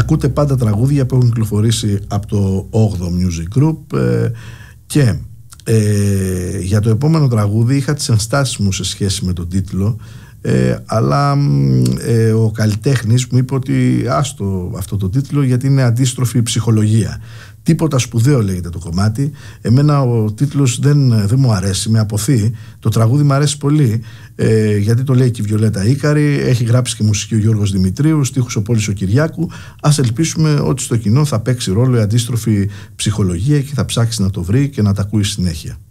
ακούτε πάντα τραγούδια που έχουν κυκλοφορήσει από το 8ο Music Group, και για το επόμενο τραγούδι είχα τις ενστάσεις μου σε σχέση με τον τίτλο, αλλά ο καλλιτέχνης μου είπε ότι άστο αυτό το τίτλο γιατί είναι αντίστροφη ψυχολογία. Τίποτα σπουδαίο λέγεται το κομμάτι. Εμένα ο τίτλος δεν μου αρέσει, με αποθεί. Το τραγούδι μου αρέσει πολύ, γιατί το λέει και η Βιολέτα Ίκαρη, έχει γράψει και μουσική ο Γιώργος Δημητρίου, στίχους ο Πόλης ο Κυριάκου. Ας ελπίσουμε ότι στο κοινό θα παίξει ρόλο η αντίστροφη ψυχολογία και θα ψάξει να το βρει και να τα ακούει συνέχεια.